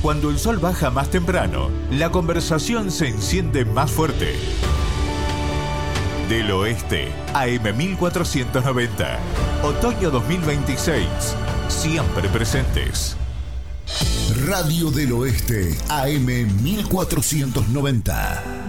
Cuando el sol baja más temprano, la conversación se enciende más fuerte. Del Oeste, AM 1490. Otoño 2026. Siempre presentes. Radio del Oeste, AM 1490.